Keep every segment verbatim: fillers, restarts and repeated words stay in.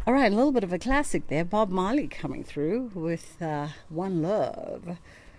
All right, a little bit of a classic there. Bob Marley coming through with uh, One Love.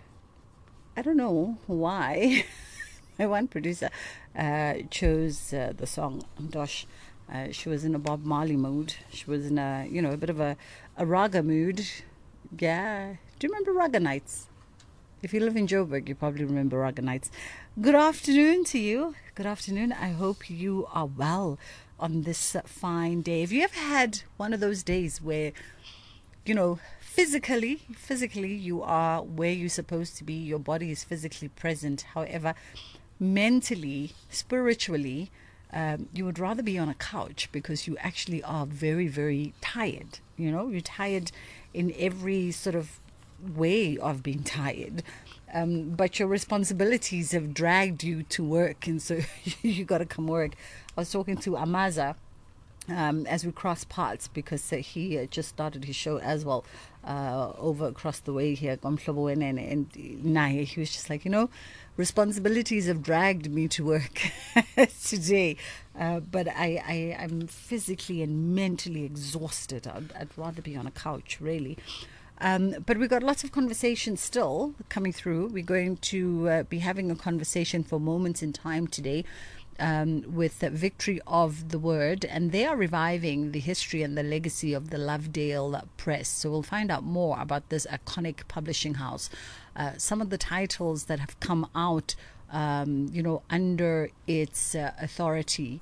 I don't know why my one producer uh, chose uh, the song. Dosh, uh, she was in a Bob Marley mood. She was in a, you know, a bit of a, a raga mood. Yeah. Do you remember Raga Nights? If you live in Joburg, you probably remember Raga Nights. Good afternoon to you. Good afternoon. I hope you are well on this fine day. Have you ever had one of those days where, you know, physically, physically you are where you're supposed to be, your body is physically present, however, mentally, spiritually, um, you would rather be on a couch because you actually are very, very tired. You know, you're tired in every sort of way of being tired. Um, but your responsibilities have dragged you to work, and so you got to come work. I was talking to Amaza um, as we crossed paths because uh, he uh, just started his show as well uh, over across the way here, Gomhlobo, and, and, and Naye. He was just like, you know, responsibilities have dragged me to work today, uh, but I, I, I'm physically and mentally exhausted. I'd, I'd rather be on a couch, really. Um, but we've got lots of conversations still coming through. We're going to uh, be having a conversation for moments in time today um, with uh, Victory of the Word, and they are reviving the history and the legacy of the Lovedale Press. So we'll find out more about this iconic publishing house. Uh, some of the titles that have come out, um, you know, under its uh, authority,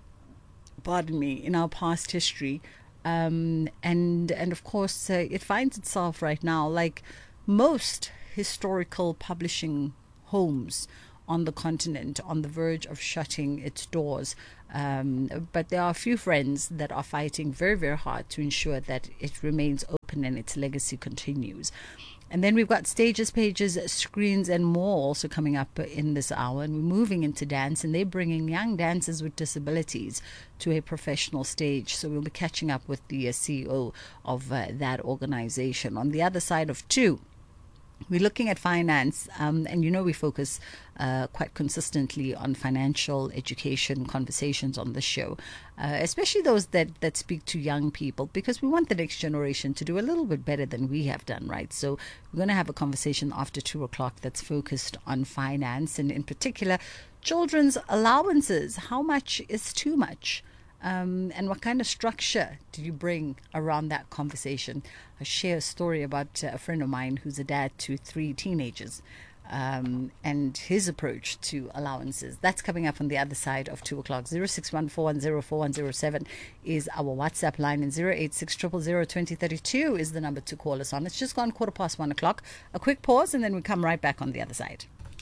pardon me, in our past history. Um, and and of course, uh, it finds itself right now, like most historical publishing homes on the continent, on the verge of shutting its doors. Um, but there are a few friends that are fighting very, very hard to ensure that it remains open and its legacy continues. And then we've got stages, pages, screens, and more also coming up in this hour. And we're moving into dance, and they're bringing young dancers with disabilities to a professional stage. So we'll be catching up with the uh, C E O of uh, that organization. On the other side of two, we're looking at finance, um, and you know we focus uh, quite consistently on financial education conversations on the show, uh, especially those that, that speak to young people, because we want the next generation to do a little bit better than we have done, right? So we're going to have a conversation after two o'clock that's focused on finance, and in particular, children's allowances. How much is too much? Um, and what kind of structure do you bring around that conversation? I'll share a story about uh, a friend of mine who's a dad to three teenagers, um, and his approach to allowances. That's coming up on the other side of two o'clock. zero six one four one zero four one zero seven is our WhatsApp line, and zero eight six zero zero zero two zero three two is the number to call us on. It's just gone quarter past one o'clock. A quick pause, and then we come right back on the other side.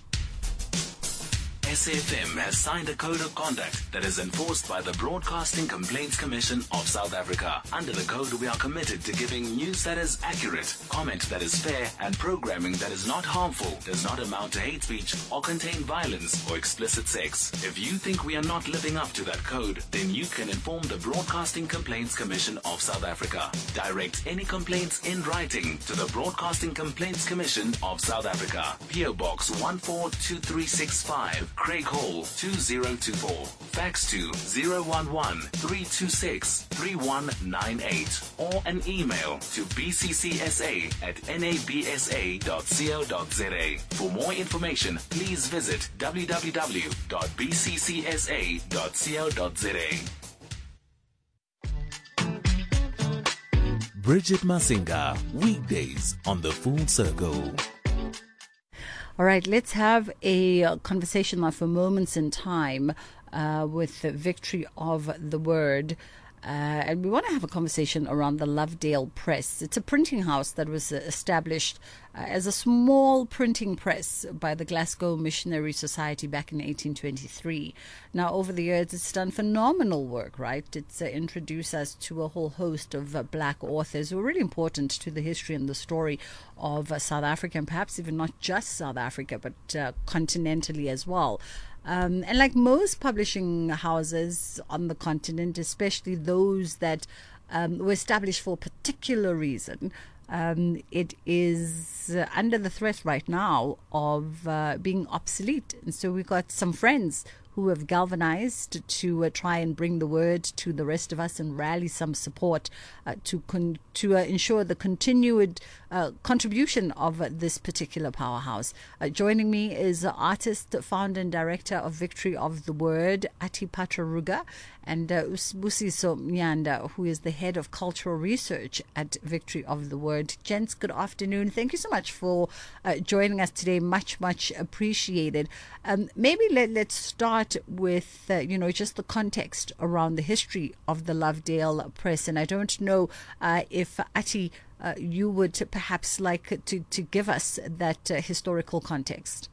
S A F M has signed a code of conduct that is enforced by the Broadcasting Complaints Commission of South Africa. Under the code, we are committed to giving news that is accurate, comment that is fair, and programming that is not harmful, does not amount to hate speech, or contain violence or explicit sex. If you think we are not living up to that code, then you can inform the Broadcasting Complaints Commission of South Africa. Direct any complaints in writing to the Broadcasting Complaints Commission of South Africa. P O Box one four two three six five. Craig Hall two zero two four. Fax to zero one one three two six three one nine eight, or an email to b c c s a at n a b s a dot co dot z a. For more information, please visit w w w dot b c c s a dot co dot z a. Bridget Masinga, weekdays on the Full Circle. All right, let's have a conversation now for moments in time uh, with the Victory of the Word. Uh, and we want to have a conversation around the Lovedale Press. It's a printing house that was uh, established uh, as a small printing press by the Glasgow Missionary Society back in eighteen twenty-three. Now, over the years, it's done phenomenal work, right? It's uh, introduced us to a whole host of uh, black authors who are really important to the history and the story of uh, South Africa, and perhaps even not just South Africa, but uh, continentally as well. Um, and like most publishing houses on the continent, especially those that um, were established for a particular reason, um, it is uh, under the threat right now of uh, being obsolete. And so we've got some friends who have galvanized to uh, try and bring the word to the rest of us and rally some support uh, to con- to uh, ensure the continued uh, contribution of uh, this particular powerhouse. Uh, joining me is uh, artist, founder and director of Victory of the Word, Ati Patraruga, and uh, Sibusiso Mnyanda, who is the head of cultural research at Victory of the Word. Gents, good afternoon. Thank you so much for uh, joining us today. Much, much appreciated. Um, maybe let, let's start with, uh, you know, just the context around the history of the Lovedale Press. And I don't know uh, if, Ati, uh, you would perhaps like to, to give us that uh, historical context.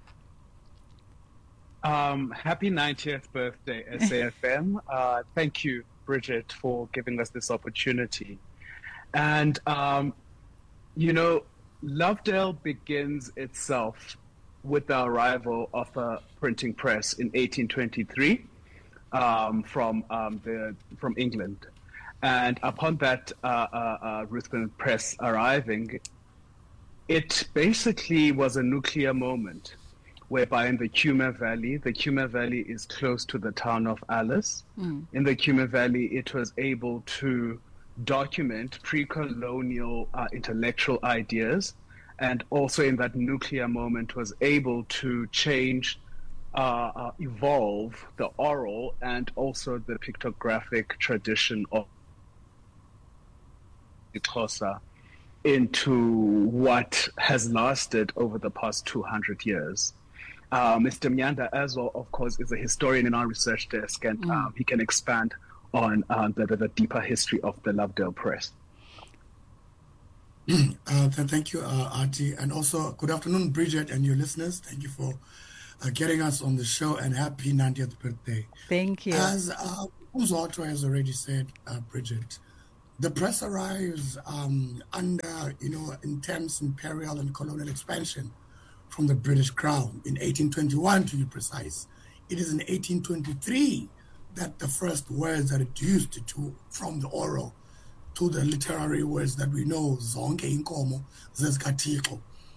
Um, happy ninetieth birthday, S A F M. Uh, thank you, Bridget, for giving us this opportunity. And, um, you know, Lovedale begins itself with the arrival of a printing press in eighteen twenty-three um, from um, the from England. And upon that uh, uh, uh, Ruthven press arriving, it basically was a nuclear moment, whereby in the Kume Valley, the Kume Valley is close to the town of Alice. Mm. In the Kume Valley, it was able to document pre-colonial uh, intellectual ideas, and also in that nuclear moment was able to change, uh, uh, evolve the oral and also the pictographic tradition of Xhosa into what has lasted over the past two hundred years. Uh, Mister Mnyanda as well, of course, is a historian in our research desk, and mm. um, he can expand on uh, the, the, the deeper history of the Lovedale Press. Uh, th- thank you, uh, Ati, and also good afternoon, Bridget, and your listeners. Thank you for uh, getting us on the show, and happy ninetieth birthday. Thank you. As uh, Umzoto has already said, uh, Bridget, the press arrives um, under, you know, intense imperial and colonial expansion from the British Crown in eighteen twenty-one, to be precise. It is in eighteen twenty-three that the first words are reduced to from the oral to the literary words that we know, zonke inkomo zezikaThixo.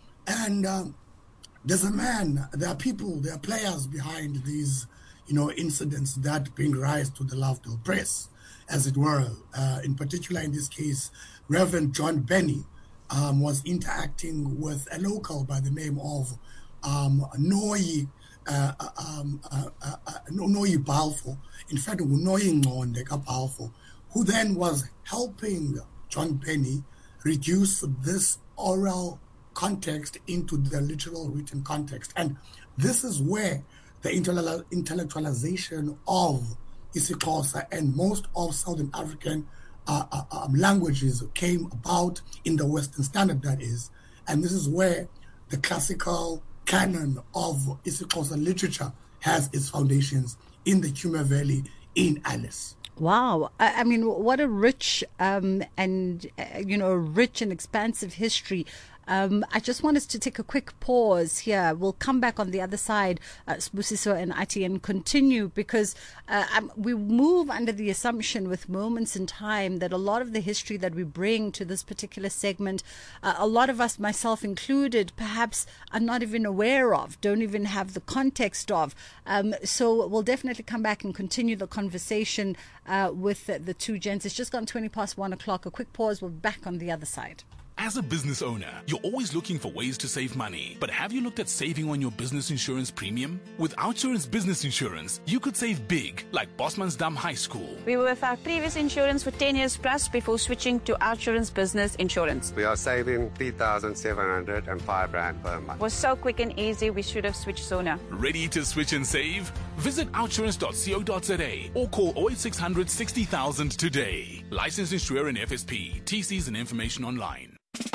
And um, there's a man, there are people, there are players behind these, you know, incidents that bring rise to the Lovedale Press, as it were. Uh, in particular, in this case, Reverend John Benny um, was interacting with a local by the name of um, Noi uh, um, uh, uh, uh, Noi Balfour. In fact, Noi Ngonde Balfour, who then was helping John Benny reduce this oral context into the literal written context. And this is where the intellectualization of isiXhosa and most of Southern African uh, uh, um, languages came about, in the Western Standard, that is. And this is where the classical canon of isiXhosa literature has its foundations, in the Kume Valley in Alice. Wow. I, I mean, what a rich um, and, uh, you know, rich and expansive history. Um, I just want us to take a quick pause here. We'll come back on the other side, uh, Sibusiso and Ati, and continue, because uh, um, we move under the assumption with Moments in Time that a lot of the history that we bring to this particular segment, uh, a lot of us, myself included, perhaps are not even aware of, don't even have the context of. Um, so we'll definitely come back and continue the conversation uh, with the, the two gents. It's just gone twenty past one o'clock. A quick pause. We're back on the other side. As a business owner, you're always looking for ways to save money. But have you looked at saving on your business insurance premium? With OUTsurance Business Insurance, you could save big, like Bosmansdam High School. We were with our previous insurance for ten years plus before switching to OUTsurance Business Insurance. We are saving three thousand seven hundred five rand per month. It was so quick and easy, we should have switched sooner. Ready to switch and save? Visit outsurance dot co dot za or call oh eight six hundred sixty thousand today. Licensed insurer in F S P. T Cs and information online.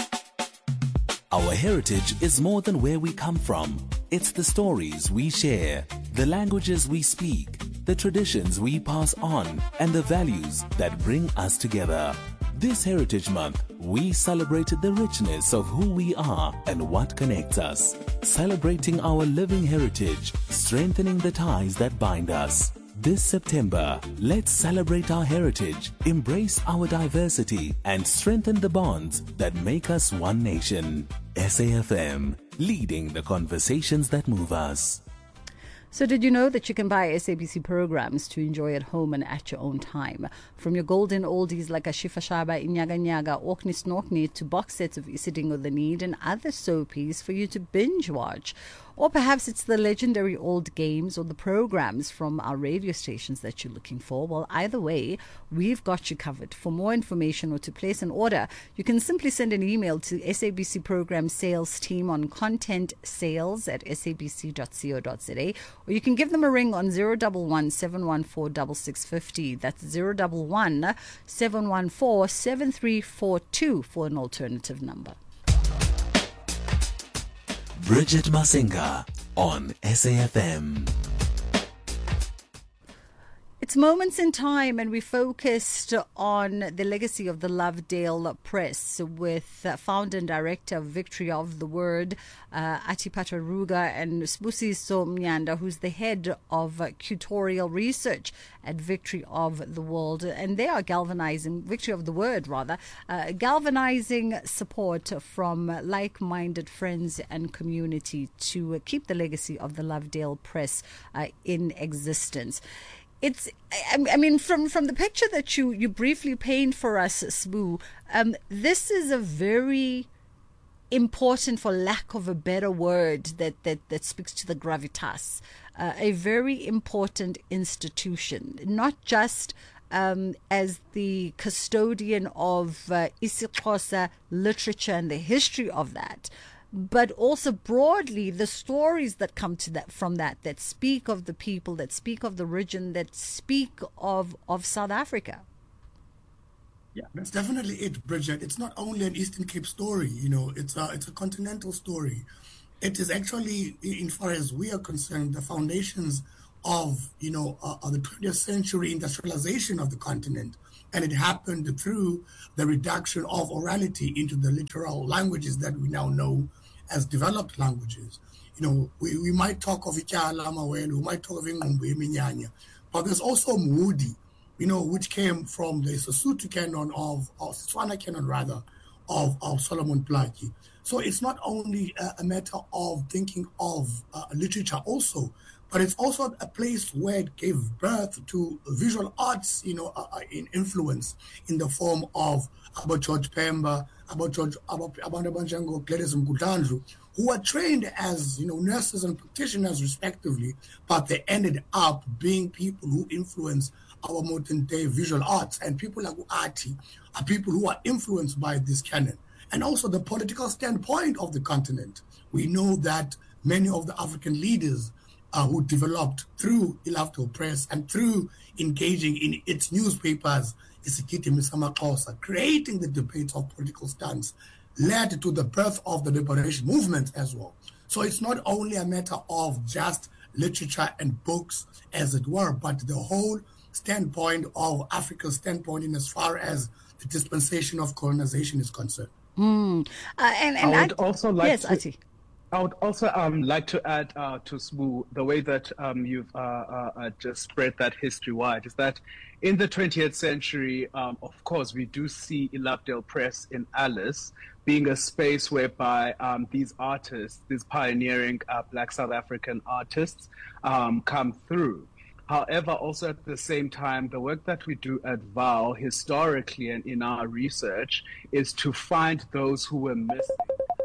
Our heritage is more than where we come from. It's the stories we share, the languages we speak, the traditions we pass on, and the values that bring us together. This Heritage Month, we celebrated the richness of who we are and what connects us. Celebrating our living heritage, strengthening the ties that bind us. This September, let's celebrate our heritage, embrace our diversity, and strengthen the bonds that make us one nation. S A F M, leading the conversations that move us. So did you know that you can buy S A B C programs to enjoy at home and at your own time? From your golden oldies like Ashifa Shaba, Inyaga Nyaga, Orkney Snorkney to box sets of Isidingo the Need and other soapies for you to binge watch. Or perhaps it's the legendary old games or the programs from our radio stations that you're looking for. Well, either way, we've got you covered. For more information or to place an order, you can simply send an email to S A B C Program Sales Team on content sales at s a b c dot co dot z a, or you can give them a ring on zero one one, seven one four, six six five zero. That's zero one one, seven one four, seven three four two for an alternative number. Bridget Masinga on S A F M. It's Moments in Time, and we focused on the legacy of the Lovedale Press with uh, founder and director of Victory of the Word, uh, Atipata Ruga, and Sbusiso Mnyanda, who's the head of uh, tutorial research at Victory of the World. And they are galvanizing, Victory of the Word rather, uh, galvanizing support from like-minded friends and community to uh, keep the legacy of the Lovedale Press uh, in existence. It's, I mean, from, from the picture that you, you briefly paint for us, Sbu, um, this is a very important, for lack of a better word, that, that, that speaks to the gravitas, uh, a very important institution, not just um, as the custodian of uh, isiXhosa literature and the history of that, but also broadly the stories that come to that from that, that speak of the people, that speak of the region, that speak of, of South Africa. Yeah, that's definitely it, Bridget. It's not only an Eastern Cape story, you know, it's a, it's a continental story. It is actually, in far as we are concerned, the foundations of, you know, uh, of the twentieth century industrialization of the continent. And it happened through the reduction of orality into the literal languages that we now know as developed languages. You know, we, we might talk of Ityala Mawelu, we might talk of Ingumbu Iminyanya, but there's also Mudi, you know, which came from the Sesotho canon of, or Setswana canon rather, of, of Solomon Plaki. So it's not only a, a matter of thinking of uh, literature also, but it's also a place where it gave birth to visual arts, you know, uh, in influence in the form of about George Pemba, about George, about Abandabanjango, Gladys Mkutandru, who were trained as, you know, nurses and practitioners respectively, but they ended up being people who influence our modern day visual arts. And people like Uati are people who are influenced by this canon. And also the political standpoint of the continent. We know that many of the African leaders Uh, who developed through Lovedale Press and through engaging in its newspapers, Isikiti Misamaxhosa, creating the debates of political stance, led to the birth of the liberation movement as well. So it's not only a matter of just literature and books, as it were, but the whole standpoint of Africa's standpoint in as far as the dispensation of colonization is concerned. Mm. Uh, and, and I would I, also like yes, to... Ati. I would also um, like to add uh, to Sbu, the way that um, you've uh, uh, uh, just spread that history wide, is that in the twentieth century, um, of course, we do see Lovedale Press in Alice being a space whereby um, these artists, these pioneering uh, Black South African artists um, come through. However, also at the same time, the work that we do at V A L historically and in our research is to find those who were missing.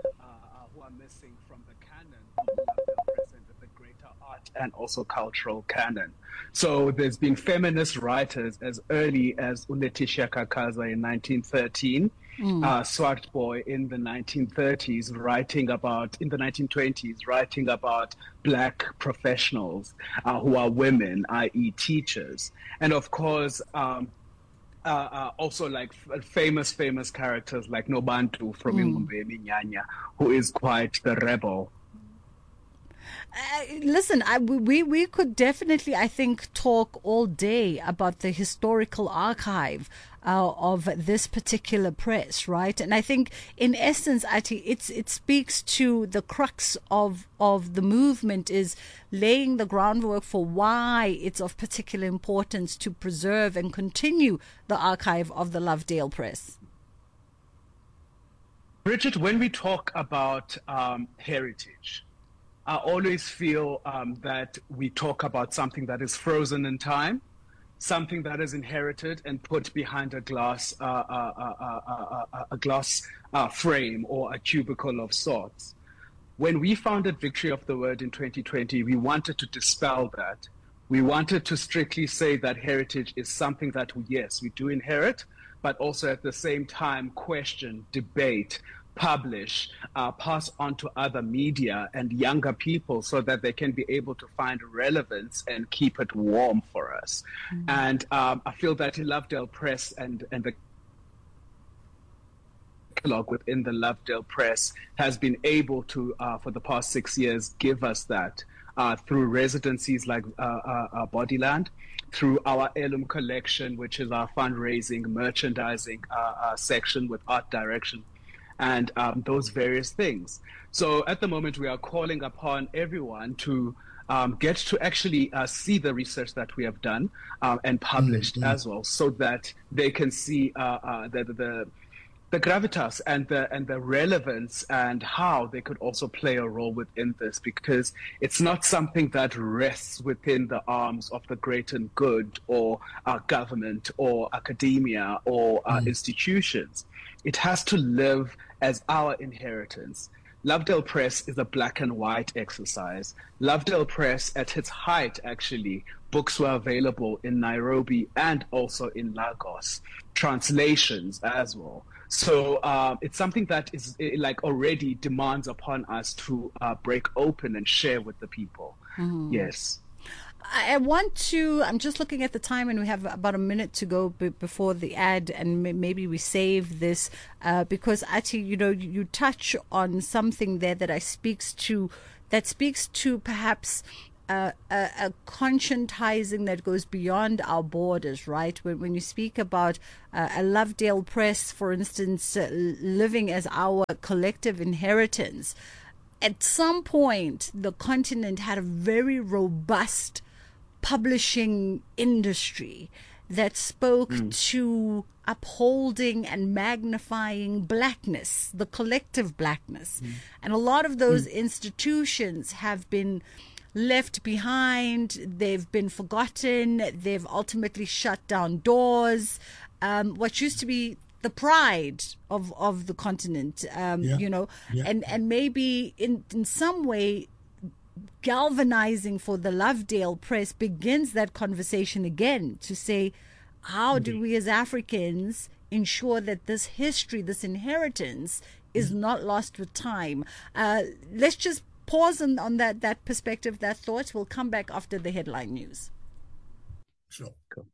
And also cultural canon. So there's been feminist writers as early as Letitia Kakaza in nineteen thirteen, mm. uh, Swart Boy in the nineteen thirties, writing about, in the nineteen twenties, writing about Black professionals uh, who are women, that is teachers. And of course, um, uh, uh, also like f- famous, famous characters like Nobantu from Ingumbu Iminyanya, who is quite the rebel. Uh, listen, I, we we could definitely, I think, talk all day about the historical archive uh, of this particular press, right? And I think, in essence, Ati, it's it speaks to the crux of of the movement, is laying the groundwork for why it's of particular importance to preserve and continue the archive of the Lovedale Press. Bridget, when we talk about um, heritage, I always feel um, that we talk about something that is frozen in time, something that is inherited and put behind a glass, uh, uh, uh, uh, uh, uh, a glass uh, frame or a cubicle of sorts. When we founded Victory of the Word in twenty twenty, we wanted to dispel that. We wanted to strictly say that heritage is something that, we, yes, we do inherit, but also at the same time question, debate, publish, uh, pass on to other media and younger people so that they can be able to find relevance and keep it warm for us. Mm-hmm. And um, I feel that Lovedale Press and, and the catalog within the Lovedale Press has been able to, uh, for the past six years, give us that. Uh, through residencies like uh, uh, uh, Bodyland, through our heirloom collection, which is our fundraising, merchandising uh, uh, section with art direction, and um, those various things. So at the moment, we are calling upon everyone to um, get to actually uh, see the research that we have done um, and published mm-hmm. as well, so that they can see uh, uh, the, the the gravitas and the and the relevance and how they could also play a role within this, because it's not something that rests within the arms of the great and good or our government or academia or our mm. institutions. It has to live as our inheritance. Lovedale Press is a black and white exercise. Lovedale Press, at its height, actually, books were available in Nairobi and also in Lagos, translations as well. So uh, it's something that is it, like already demands upon us to uh, break open and share with the people. Mm. Yes. I want to, I'm just looking at the time and we have about a minute to go b- before the ad, and maybe we save this uh, because actually, you know, you, you touch on something there that I speaks to, that speaks to perhaps Uh, a, a conscientizing that goes beyond our borders, right? When, when you speak about uh, a Lovedale Press, for instance, uh, living as our collective inheritance, at some point the continent had a very robust publishing industry that spoke mm. to upholding and magnifying blackness, the collective blackness. Mm. And a lot of those mm. institutions have been left behind, they've been forgotten, they've ultimately shut down doors. Um, what used to be the pride of, of the continent, um, yeah. you know, yeah. and, and maybe in, in some way galvanizing for the Lovedale Press begins that conversation again to say, how do we as Africans ensure that this history, this inheritance is not lost with time? Uh, let's just pause on, on that, that perspective, that thought. We'll come back after the headline news. Sure. Cool.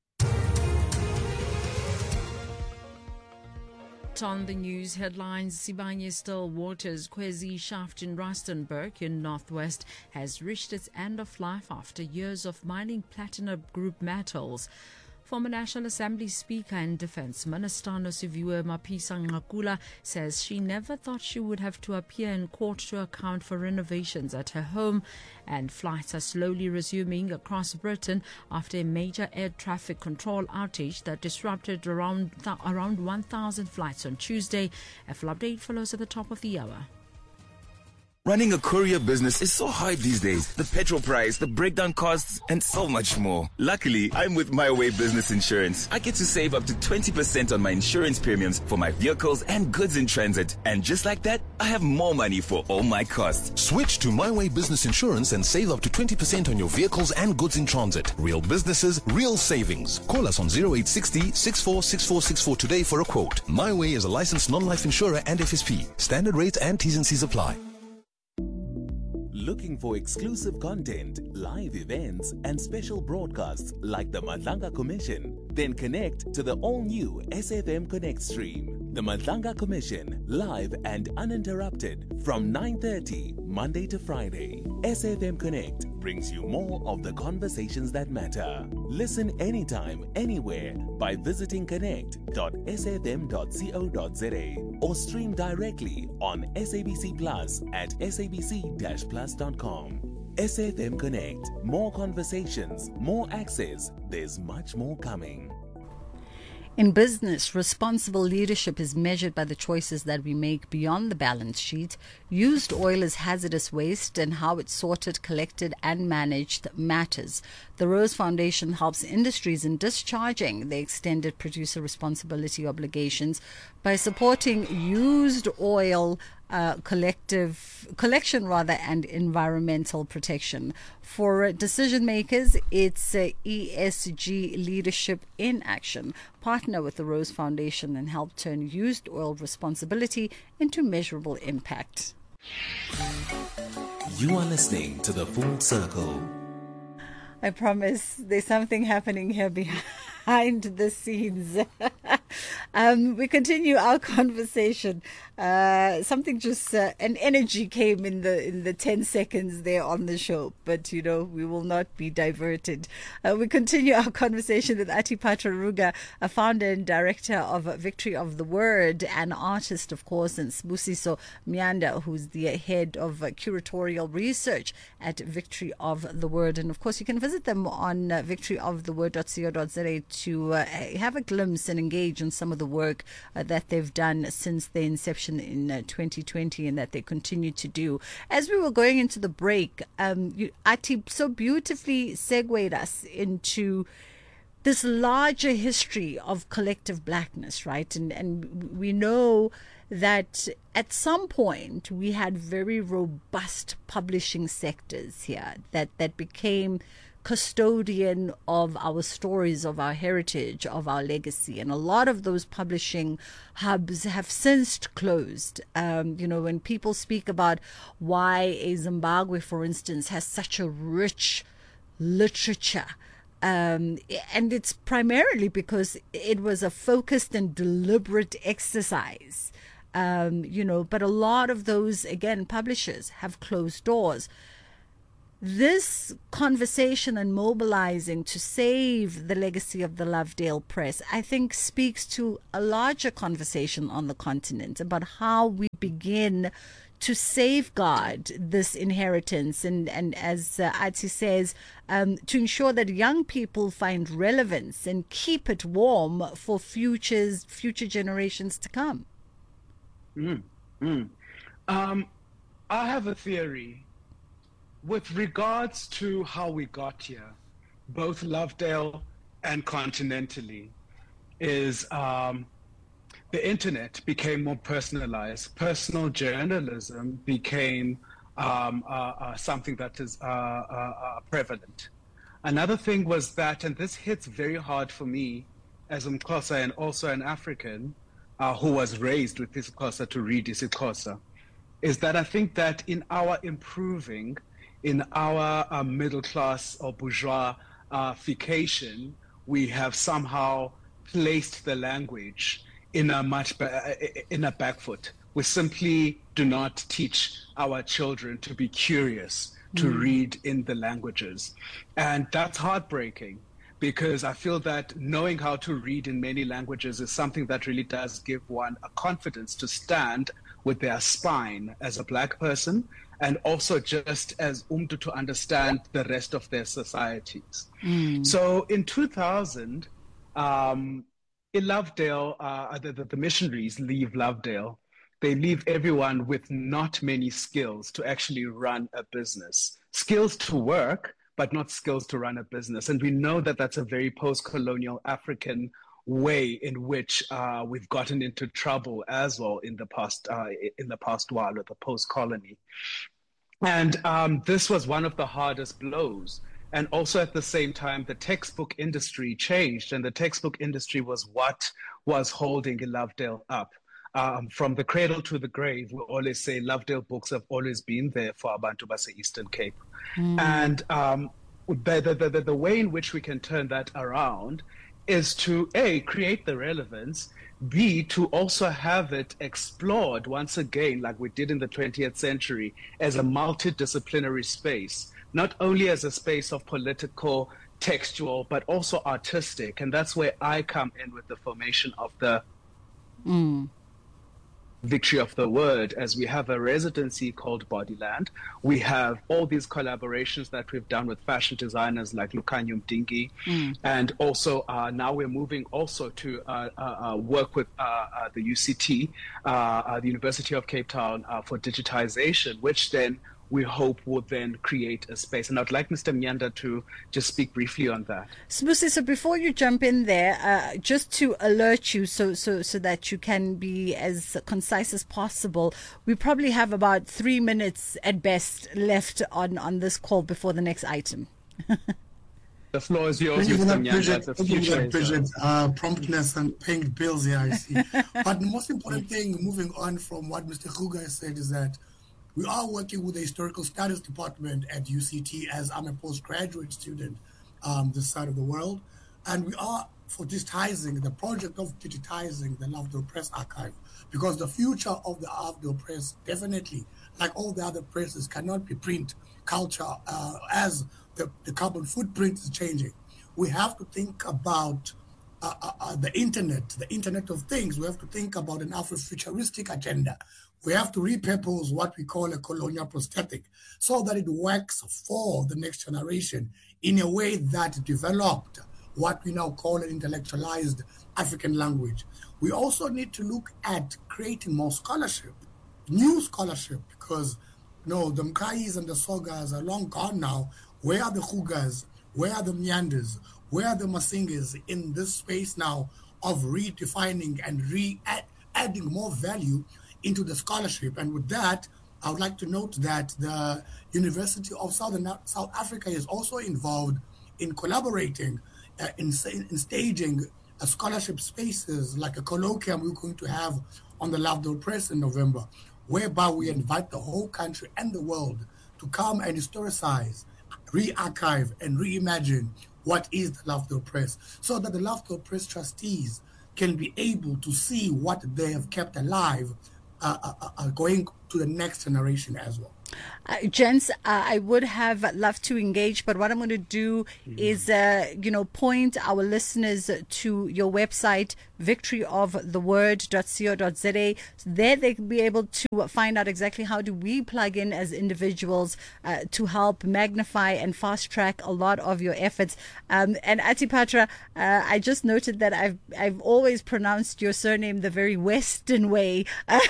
On the news headlines, Sibanye Still Waters Kwezi shaft in Rustenburg in Northwest has reached its end of life after years of mining platinum group metals. Former National Assembly Speaker and Defence Minister Nosiviwe Mapisa-Nqakula says she never thought she would have to appear in court to account for renovations at her home, and flights are slowly resuming across Britain after a major air traffic control outage that disrupted around th- around one thousand flights on Tuesday. A full update follows at the top of the hour. Running a courier business is so hard these days. The petrol price, the breakdown costs, and so much more. Luckily, I'm with My Way Business Insurance. I get to save up to twenty percent on my insurance premiums for my vehicles and goods in transit. And just like that, I have more money for all my costs. Switch to My Way Business Insurance and save up to twenty percent on your vehicles and goods in transit. Real businesses, real savings. Call us on zero eight six zero, six four six four six four today for a quote. My Way is a licensed non-life insurer and F S P. Standard rates and T's and C's apply. Looking for exclusive content, live events, and special broadcasts like the Madlanga Commission? Then connect to the all-new S F M Connect stream. The Madlanga Commission, live and uninterrupted from nine thirty Monday to Friday. S F M Connect brings you more of the conversations that matter. Listen anytime, anywhere by visiting connect dot s f m dot co dot z a or stream directly on S A B C Plus at s a b c dash plus dot com. S F M Connect. More conversations, more access. There's much more coming. In business, responsible leadership is measured by the choices that we make beyond the balance sheet. Used oil is hazardous waste, and how it's sorted, collected, and managed matters. The Rose Foundation helps industries in discharging their extended producer responsibility obligations by supporting used oil Uh, collective collection rather and environmental protection. For uh, decision makers, it's uh, E S G leadership in action. Partner with the Rose Foundation and help turn used oil responsibility into measurable impact. You are listening to The Full Circle. I promise there's something happening here behind the scenes. um, we continue our conversation. Uh, something just uh, an energy came in the in the ten seconds there on the show, but you know we will not be diverted. Uh, we continue our conversation with Atipatra Ruga, a founder and director of Victory of the Word, an artist, of course, and Sbusiso Mianda, who's the head of uh, curatorial research at Victory of the Word, and of course you can visit them on uh, victory of the word dot co dot za to uh, have a glimpse and engage in some of the work uh, that they've done since their inception in uh, twenty twenty, and that they continue to do. As we were going into the break, um, you, Ati so beautifully segued us into this larger history of collective blackness, right? And and we know that at some point we had very robust publishing sectors here that, that became custodian of our stories, of our heritage, of our legacy. And a lot of those publishing hubs have since closed. Um, you know, when people speak about why a Zimbabwe, for instance, has such a rich literature, um, and it's primarily because it was a focused and deliberate exercise. Um, you know, but a lot of those, again, publishers have closed doors. This conversation and mobilizing to save the legacy of the Lovedale Press, I think, speaks to a larger conversation on the continent about how we begin to safeguard this inheritance and, and as uh, Ati says, um, to ensure that young people find relevance and keep it warm for futures, future generations to come. Mm, mm. Um, I have a theory. With regards to how we got here, both Lovedale and continentally, is um, the internet became more personalized. Personal journalism became um, uh, uh, something that is uh, uh, uh, prevalent. Another thing was that, and this hits very hard for me as a Mxhosa and also an African uh, who was raised with isiXhosa to read isiXhosa, is that I think that in our improving, in our uh, middle class or bourgeoisification, we have somehow placed the language in a much ba- in a back foot. We simply do not teach our children to be curious, to mm. read in the languages. And that's heartbreaking, because I feel that knowing how to read in many languages is something that really does give one a confidence to stand with their spine as a black person, and also just as Umtu to understand the rest of their societies. Mm. So in two thousand, um, in Lovedale, uh, the, the missionaries leave Lovedale. They leave everyone with not many skills to actually run a business. Skills to work, but not skills to run a business. And we know that that's a very post-colonial African way in which uh, we've gotten into trouble as well in the past uh, in the past while with the post-colony. And um, this was one of the hardest blows. And also at the same time, the textbook industry changed, and the textbook industry was what was holding Lovedale up. Um, from the cradle to the grave, we always say Lovedale books have always been there for Abantu Base Eastern Cape. Mm. And um, the, the, the, the way in which we can turn that around is to, A, create the relevance, B, to also have it explored once again, like we did in the twentieth century, as a multidisciplinary space, not only as a space of political, textual, but also artistic. And that's where I come in with the formation of the... Mm. Victory of the Word, as we have a residency called Bodyland. We have all these collaborations that we've done with fashion designers like Lukhanyo Mdingi. Mm. And also uh, now we're moving also to uh, uh, uh, work with uh, uh, the U C T, uh, uh, the University of Cape Town, uh, for digitization, which then we hope will then create a space. And I'd like Mister Myanda to just speak briefly on that. Sbusi, so before you jump in there, uh, just to alert you so, so, so that you can be as concise as possible, we probably have about three minutes at best left on, on this call before the next item. The floor is yours, Thank you for Mister that, Myanda. Bridget. Thank you for that, Bridget. Uh, promptness and paying bills here, I see. But the most important thing, moving on from what Mister Kruger said, is that we are working with the Historical Studies Department at U C T, as I'm a postgraduate student um, this side of the world. And we are for digitizing, the project of digitizing the Lovedale Press Archive, because the future of the Lovedale Press, definitely, like all the other presses, cannot be print culture uh, as the, the carbon footprint is changing. We have to think about uh, uh, uh, the internet, the internet of things. We have to think about an Afrofuturistic agenda. We have to repurpose what we call a colonial prosthetic so that it works for the next generation in a way that developed what we now call an intellectualized African language. We also need to look at creating more scholarship, new scholarship, because you know, the Mkais and the Sogas are long gone now. Where are the Krugas? Where are the Myanders? Where are the Masingers in this space now of redefining and re-adding more value into the scholarship? And with that, I would like to note that the University of Southern South Africa is also involved in collaborating uh, in, in staging a scholarship spaces like a colloquium we're going to have on the Lovedale Press in November, whereby we invite the whole country and the world to come and historicize, re-archive, and reimagine what is the Lovedale Press, so that the Lovedale Press trustees can be able to see what they have kept alive Uh, uh, uh, going to the next generation as well. Uh, gents, uh, I would have loved to engage, but what I'm going to do mm-hmm. is, uh, you know, point our listeners to your website, victory of the word dot co dot za. There they can be able to find out exactly how do we plug in as individuals uh, to help magnify and fast track a lot of your efforts. Um, and Atipatra, uh, I just noted that I've I've always pronounced your surname the very Western way.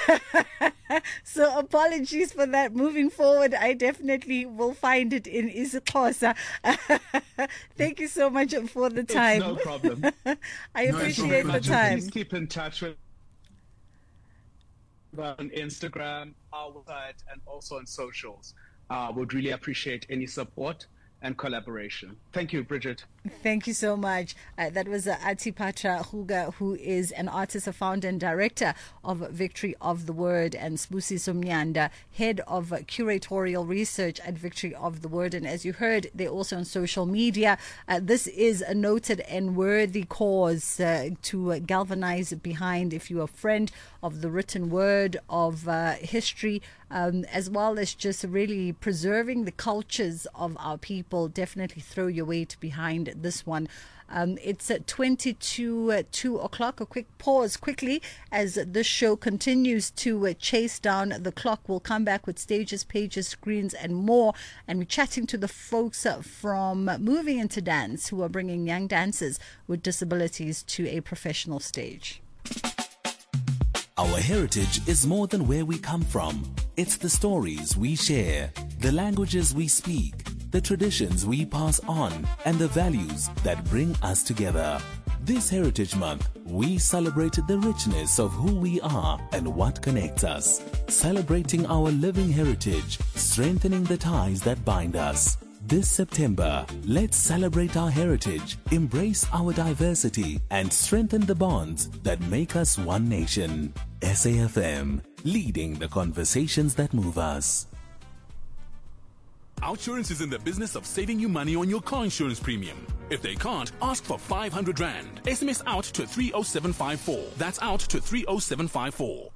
So apologies for that. Moving forward, I definitely will find it in isiXhosa. Thank you so much for the time. It's no problem. I no, appreciate the time. Please keep in touch with on Instagram, our website, and also on socials. Uh, would really appreciate any support and collaboration. Thank you, Bridget. Thank you so much. Uh, that was uh, Atipatra Kruger, who is an artist, a founder and director of Victory of the Word, and Sbusiso Myanda, head of uh, curatorial research at Victory of the Word. And as you heard, they're also on social media. Uh, this is a noted and worthy cause uh, to uh, galvanize behind if you're a friend of the written word, of uh, history, um, as well as just really preserving the cultures of our people. Definitely throw your weight behind this one. Um, it's at twenty-two, uh, two o'clock. A quick pause quickly as this show continues to uh, chase down the clock. We'll come back with stages, pages, screens, and more. And we're chatting to the folks uh, from Moving Into Dance, who are bringing young dancers with disabilities to a professional stage. Our heritage is more than where we come from. It's the stories we share, the languages we speak, the traditions we pass on, and the values that bring us together. This Heritage Month, we celebrate the richness of who we are and what connects us. Celebrating our living heritage, strengthening the ties that bind us. This September, let's celebrate our heritage, embrace our diversity, and strengthen the bonds that make us one nation. S A F M, leading the conversations that move us. Outsurance is in the business of saving you money on your car insurance premium. If they can't, ask for five hundred rand. S M S out to three oh seven five four. That's out to three oh seven five four.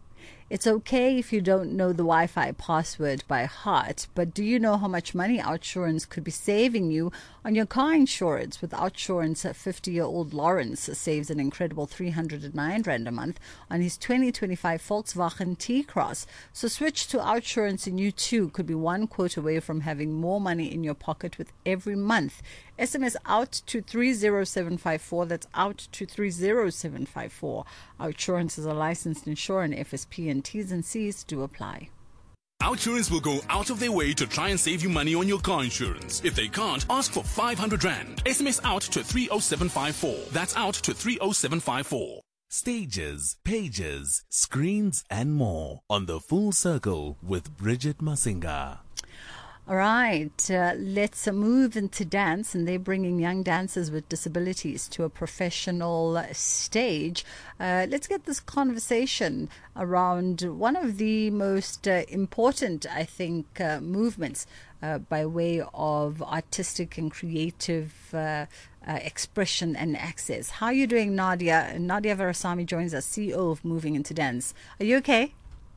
It's okay if you don't know the Wi-Fi password by heart, but do you know how much money OUTsurance could be saving you on your car insurance? With OUTsurance, fifty-year-old Lawrence saves an incredible three hundred nine rand a month on his twenty twenty-five Volkswagen T-Cross. So switch to OUTsurance and you too could be one quote away from having more money in your pocket with every month. S M S out to three zero seven five four. That's out to three zero seven five four. OUTsurance is a licensed insurer and F S P, and T's and C's do apply. OUTsurance will go out of their way to try and save you money on your car insurance. If they can't, ask for five hundred rand. S M S out to three zero seven five four. That's out to three zero seven five four. Stages, pages, screens, and more on The Full Circle with Bridget Masinga. All right, uh, let's move into dance, and they're bringing young dancers with disabilities to a professional stage. Uh, let's get this conversation around one of the most uh, important, I think, uh, movements uh, by way of artistic and creative uh, uh, expression and access. How are you doing, Nadia? Nadia Varasamy joins us, C E O of Moving Into Dance. Are you okay?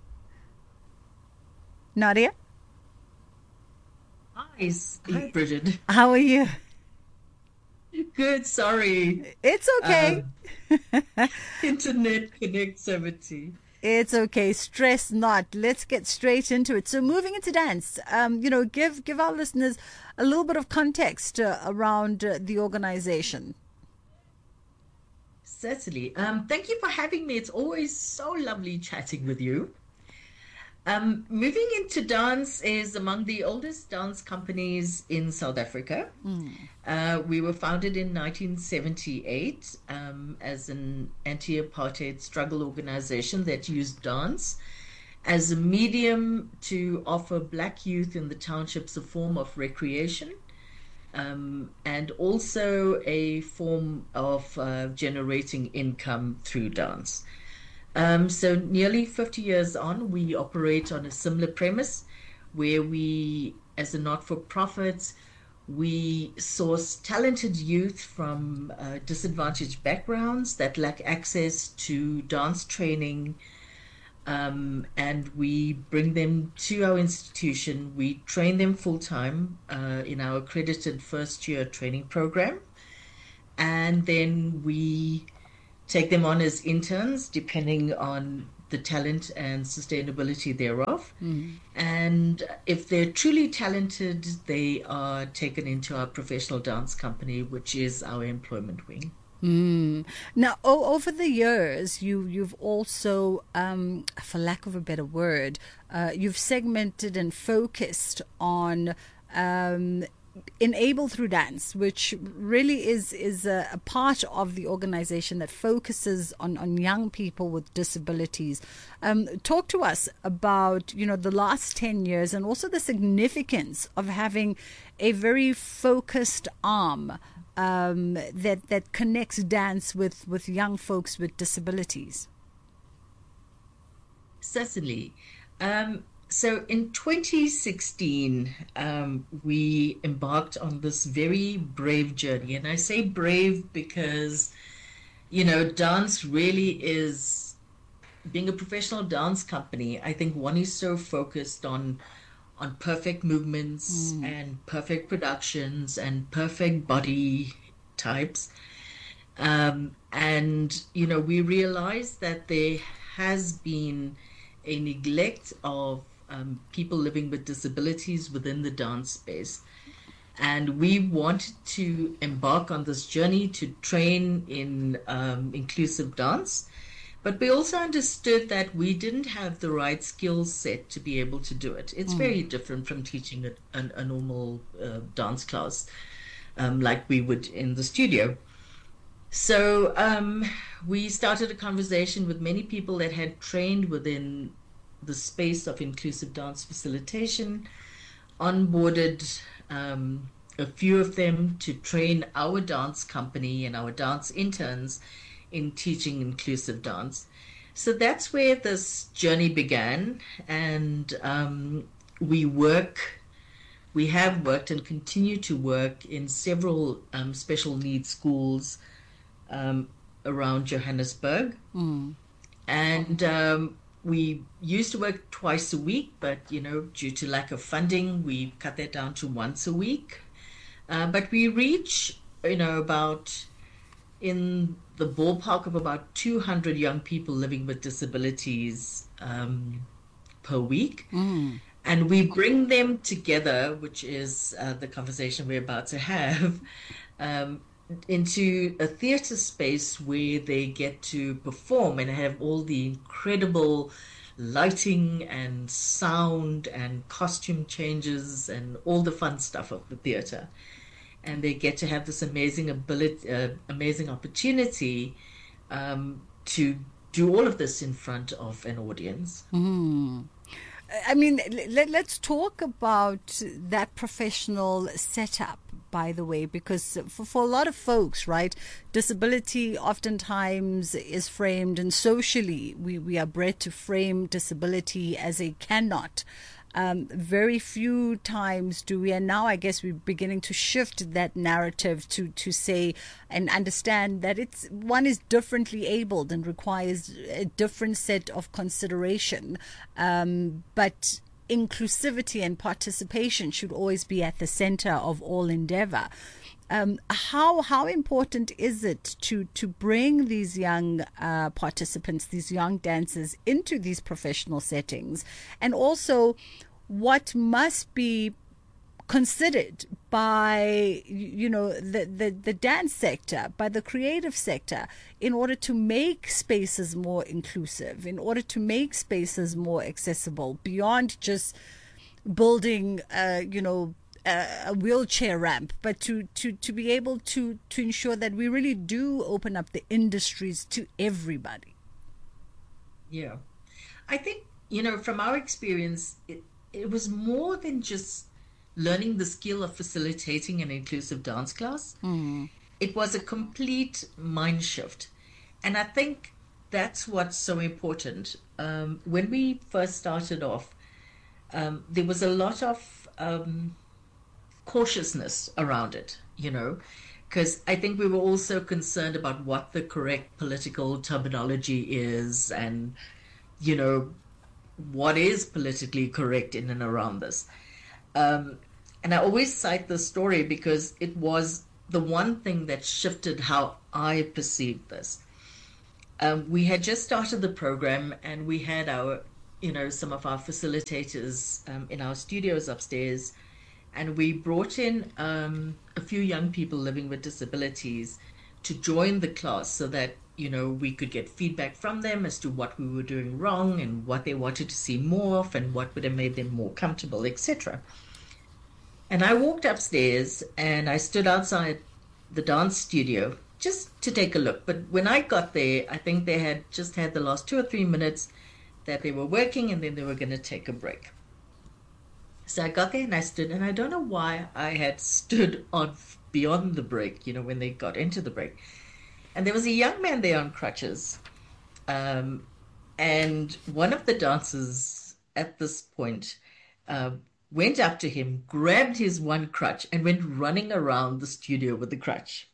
Nadia? Hi, Hi, Bridget. How are you? Good, sorry. It's okay. Um, internet connectivity. It's okay. Stress not. Let's get straight into it. So moving into dance, um, you know, give give our listeners a little bit of context uh, around uh, the organization. Certainly. Um, thank you for having me. It's always so lovely chatting with you. Um, Moving Into Dance is among the oldest dance companies in South Africa. Mm. Uh, we were founded in nineteen seventy-eight um, as an anti-apartheid struggle organization that used dance as a medium to offer black youth in the townships a form of recreation um, and also a form of uh, generating income through dance. Um, so nearly fifty years on, we operate on a similar premise where we, as a not-for-profit, we source talented youth from uh, disadvantaged backgrounds that lack access to dance training, um, and we bring them to our institution. We train them full-time uh, in our accredited first-year training program, and then we take them on as interns, depending on the talent and sustainability thereof. Mm. And if they're truly talented, they are taken into our professional dance company, which is our employment wing. Mm. Now, oh, over the years, you, you've also, um, for lack of a better word, uh, you've segmented and focused on um, Enable Through Dance, which really is is a, a part of the organization that focuses on, on young people with disabilities. Um, talk to us about, you know, the last ten years and also the significance of having a very focused arm um, that, that connects dance with, with young folks with disabilities. Certainly. Um, So in twenty sixteen, um, we embarked on this very brave journey. And I say brave because, you know, dance really is, being a professional dance company, I think one is so focused on on perfect movements mm. and perfect productions and perfect body types. Um, and, you know, we realized that there has been a neglect of Um, people living with disabilities within the dance space. And we wanted to embark on this journey to train in um, inclusive dance. But we also understood that we didn't have the right skill set to be able to do it. It's mm. very different from teaching a, a, a normal uh, dance class um, like we would in the studio. So um, we started a conversation with many people that had trained within the space of inclusive dance facilitation, onboarded um, a few of them to train our dance company and our dance interns in teaching inclusive dance. So that's where this journey began, and um, we work, we have worked and continue to work in several um, special needs schools um, around Johannesburg. Mm. And um, we used to work twice a week, but, you know, due to lack of funding, we cut that down to once a week. Uh, but we reach, you know, about in the ballpark of about two hundred young people living with disabilities um, per week. Mm. And we bring them together, which is uh, the conversation we're about to have, um, into a theatre space where they get to perform and have all the incredible lighting and sound and costume changes and all the fun stuff of the theatre. And they get to have this amazing ability, uh, amazing opportunity um, to do all of this in front of an audience. Mm. I mean, let, let's talk about that professional setup, by the way, because for, for a lot of folks, right, disability oftentimes is framed, and socially we, we are bred to frame disability as a cannot. Um, very few times do we, and now I guess we're beginning to shift that narrative to, to say and understand that it's one is differently abled and requires a different set of consideration. Um, but inclusivity and participation should always be at the center of all endeavor. Um, how how important is it to to bring these young uh, participants, these young dancers, into these professional settings, and also what must be considered by you know the, the the dance sector, by the creative sector, in order to make spaces more inclusive, in order to make spaces more accessible, beyond just building uh, you know a wheelchair ramp, but to, to, to be able to, to ensure that we really do open up the industries to everybody. Yeah. I think, you know, from our experience, it, it was more than just learning the skill of facilitating an inclusive dance class. Mm. It was a complete mind shift. And I think that's what's so important. Um, when we first started off, um, there was a lot of um, cautiousness around it, you know, because I think we were also concerned about what the correct political terminology is and, you know, what is politically correct in and around this. Um, and I always cite this story because it was the one thing that shifted how I perceived this. Um, we had just started the program and we had our, you know, some of our facilitators um, in our studios upstairs. And we brought in um, a few young people living with disabilities to join the class so that, you know, we could get feedback from them as to what we were doing wrong and what they wanted to see more of and what would have made them more comfortable, et cetera. And I walked upstairs and I stood outside the dance studio just to take a look. But when I got there, I think they had just had the last two or three minutes that they were working and then they were going to take a break. So I got there and I stood, and I don't know why I had stood on beyond the break, you know, when they got into the break. And there was a young man there on crutches. Um, and one of the dancers at this point uh, went up to him, grabbed his one crutch, and went running around the studio with the crutch.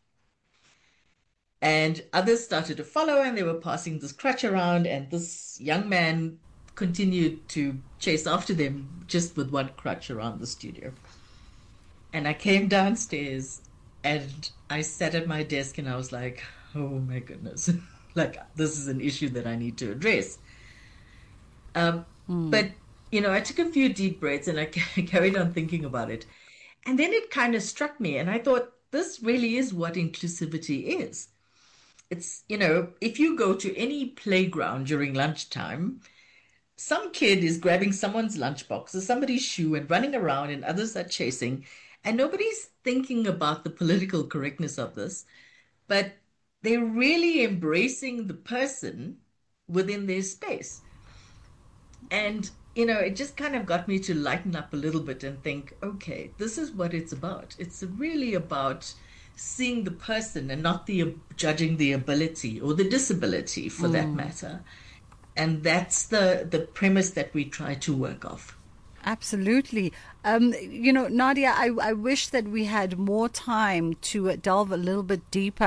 And others started to follow, and they were passing this crutch around, and this young man continued to chase after them just with one crutch around the studio. And I came downstairs and I sat at my desk and I was like, oh my goodness, like this is an issue that I need to address. Um, mm. But, you know, I took a few deep breaths and I carried on thinking about it. And then it kind of struck me and I thought, this really is what inclusivity is. It's, you know, if you go to any playground during lunchtime, some kid is grabbing someone's lunchbox or somebody's shoe and running around and others are chasing. And nobody's thinking about the political correctness of this, but they're really embracing the person within their space. And, you know, it just kind of got me to lighten up a little bit and think, okay, this is what it's about. It's really about seeing the person and not the judging the ability or the disability for mm. that matter. And that's the, the premise that we try to work off. Absolutely. Um, you know, Nadia, I, I wish that we had more time to delve a little bit deeper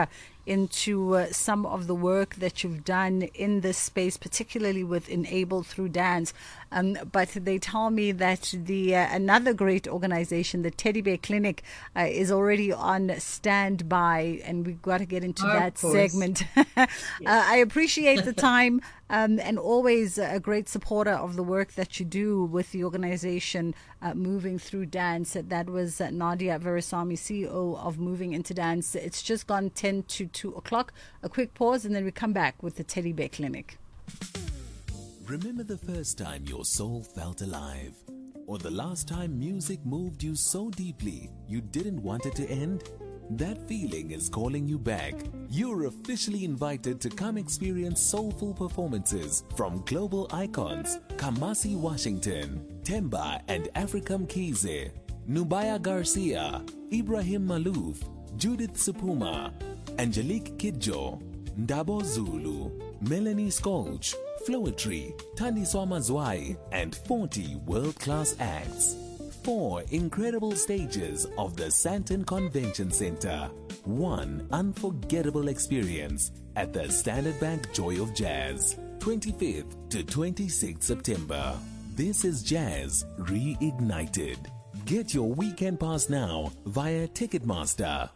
into uh, some of the work that you've done in this space, particularly with Enable Through Dance. Um, but they tell me that the uh, another great organization, the Teddy Bear Clinic, uh, is already on standby, and we've got to get into Oh, of that course. segment. uh, I appreciate the time, um, and always a great supporter of the work that you do with the organization uh, Moving Through Dance. That was uh, Nadia Veresamy, C E O of Moving Into Dance. It's just gone ten to two o'clock. A quick pause, and then we come back with the Teddy Bear Clinic. Remember the first time your soul felt alive? Or the last time music moved you so deeply you didn't want it to end? That feeling is calling you back. You're officially invited to come experience soulful performances from global icons Kamasi Washington, Temba and Africam Kize, Nubaya Garcia, Ibrahim Malouf, Judith Supuma, Angelique Kidjo, Ndabo Zulu, Melanie Skolch, Floetry, Tandiswa Mazwai, and forty world-class acts. Four incredible stages of the Santon Convention Center. One unforgettable experience at the Standard Bank Joy of Jazz. twenty-fifth to twenty-sixth September. This is Jazz Reignited. Get your weekend pass now via Ticketmaster.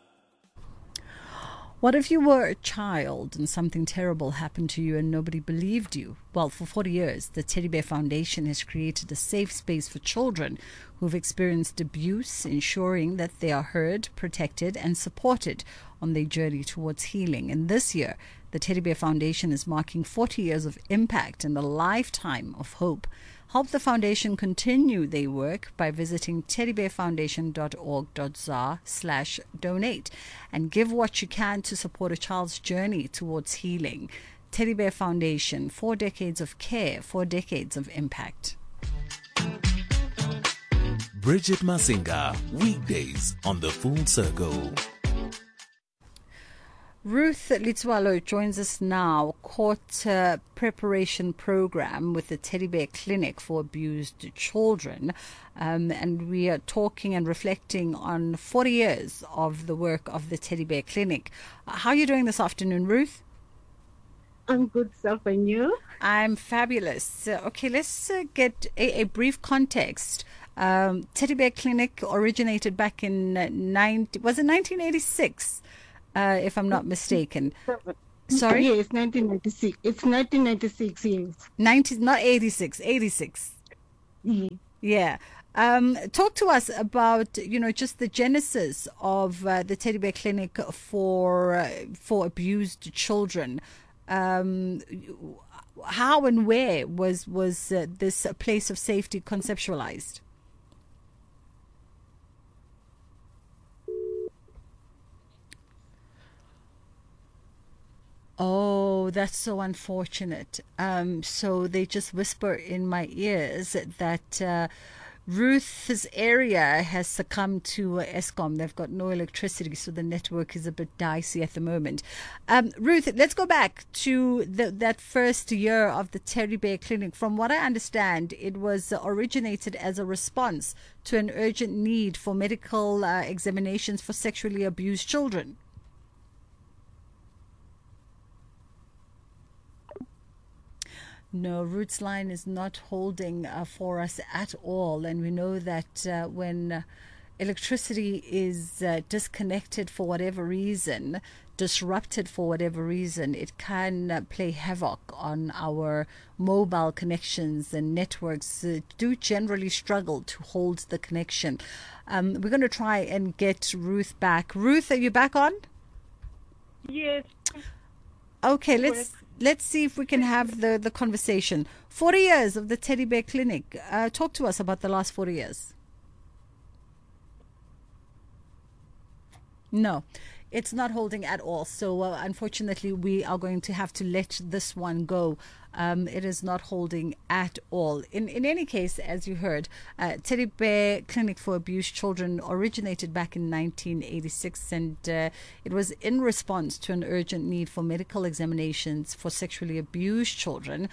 What if you were a child and something terrible happened to you and nobody believed you? Well, for forty years, the Teddy Bear Foundation has created a safe space for children who've experienced abuse, ensuring that they are heard, protected, and supported on their journey towards healing. And this year, the Teddy Bear Foundation is marking forty years of impact and a lifetime of hope. Help the foundation continue their work by visiting teddybearfoundation.org.za slash donate and give what you can to support a child's journey towards healing. Teddy Bear Foundation, four decades of care, four decades of impact. Bridget Masinga, weekdays on The Full Circle. Ruth Litswalo joins us now, court uh, preparation program with the Teddy Bear Clinic for Abused Children. Um, and we are talking and reflecting on forty years of the work of the Teddy Bear Clinic. Uh, how are you doing this afternoon, Ruth? I'm good, self, and you? I'm fabulous. Uh, okay, let's uh, get a, a brief context. Um, Teddy Bear Clinic originated back in uh, ninety, was it nineteen eighty-six? Uh, if I'm not mistaken. Sorry? Yes, nineteen ninety-six. It's nineteen ninety-six, yes. ninety, not eighty-six, eighty-six. Mm-hmm. Yeah. Um, talk to us about, you know, just the genesis of uh, the Teddy Bear Clinic for uh, for abused children. Um, how and where was, was uh, this place of safety conceptualized? Oh, that's so unfortunate. Um, so they just whisper in my ears that uh, Ruth's area has succumbed to uh, Eskom. They've got no electricity, so the network is a bit dicey at the moment. Um, Ruth, let's go back to the, that first year of the Teddy Bear Clinic. From what I understand, it was originated as a response to an urgent need for medical uh, examinations for sexually abused children. No, Ruth's line is not holding uh, for us at all. And we know that uh, when uh, electricity is uh, disconnected for whatever reason, disrupted for whatever reason, it can uh, play havoc on our mobile connections, and networks uh, do generally struggle to hold the connection. Um, we're going to try and get Ruth back. Ruth, are you back on? Yes. Okay, let's let's see if we can have the, the conversation. forty years of the Teddy Bear Clinic. Uh, talk to us about the last forty years. No, it's not holding at all. So uh, unfortunately, we are going to have to let this one go. Um, it is not holding at all. In in any case, as you heard, uh, Teddy Bear Clinic for Abused Children originated back in nineteen eighty-six, and uh, it was in response to an urgent need for medical examinations for sexually abused children.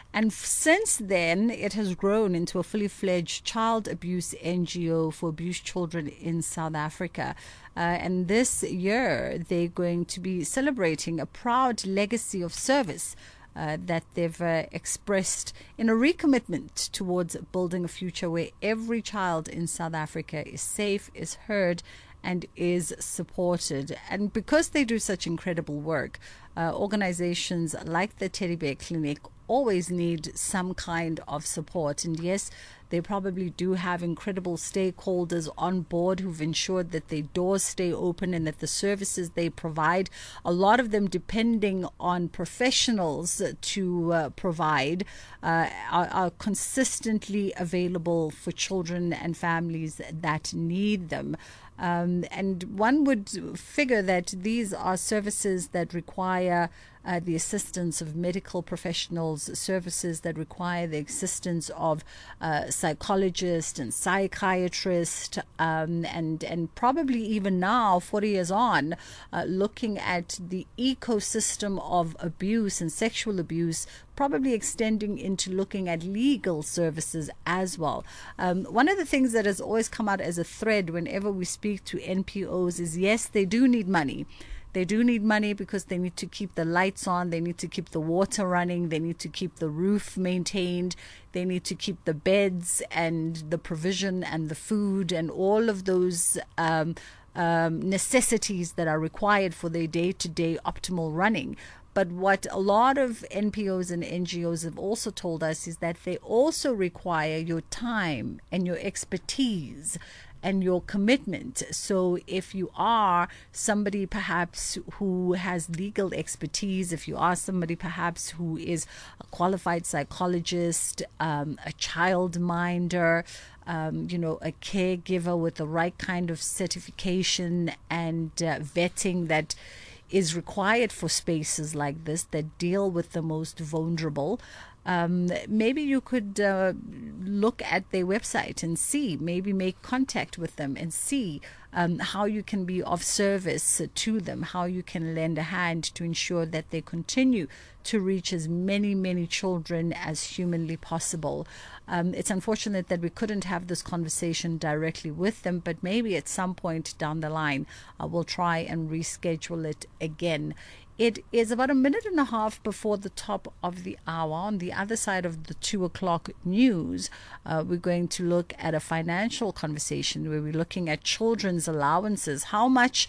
And since then, it has grown into a fully fledged child abuse N G O for abused children in South Africa. Uh, and this year, they're going to be celebrating a proud legacy of service uh, that they've uh, expressed in a recommitment towards building a future where every child in South Africa is safe, is heard, and is supported. And because they do such incredible work, uh, organizations like the Teddy Bear Clinic always need some kind of support. And yes, they probably do have incredible stakeholders on board who've ensured that their doors stay open and that the services they provide, a lot of them depending on professionals to uh, provide, uh, are, are consistently available for children and families that need them. Um, and one would figure that these are services that require uh, the assistance of medical professionals, services that require the assistance of uh, psychologists and psychiatrists, um, and and probably even now, forty years on, uh, looking at the ecosystem of abuse and sexual abuse, probably extending into looking at legal services as well. Um, one of the things that has always come out as a thread whenever we speak to N P Os is, yes, they do need money. They do need money because they need to keep the lights on, they need to keep the water running, they need to keep the roof maintained, they need to keep the beds and the provision and the food and all of those um, um, necessities that are required for their day-to-day optimal running. But what a lot of N P Os and N G Os have also told us is that they also require your time and your expertise and your commitment. So if you are somebody perhaps who has legal expertise, if you are somebody perhaps who is a qualified psychologist, um, a child minder, um, you know, a caregiver with the right kind of certification and uh, vetting that is required for spaces like this that deal with the most vulnerable, um, maybe you could uh, look at their website and see, maybe make contact with them and see um, how you can be of service to them, how you can lend a hand to ensure that they continue to reach as many, many children as humanly possible. Um, it's unfortunate that we couldn't have this conversation directly with them, but maybe at some point down the line, uh, we'll try and reschedule it again. It is about a minute and a half before the top of the hour. On the other side of the two o'clock news, uh, we're going to look at a financial conversation where we're looking at children's allowances. How much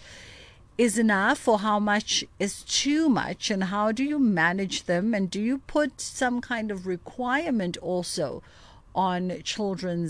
is enough or how much is too much, and how do you manage them, and do you put some kind of requirement also on children's